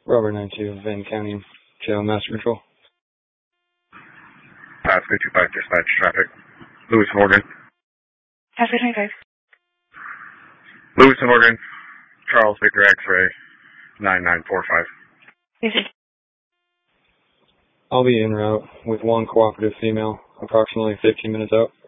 Robert 92, Van County Jail Master Control. 325 dispatch traffic. Lewis Morgan. 325. Lewis Morgan. Charles Victor X-ray 9945. Yes, sir. I'll be en route with one cooperative female, approximately 15 minutes out.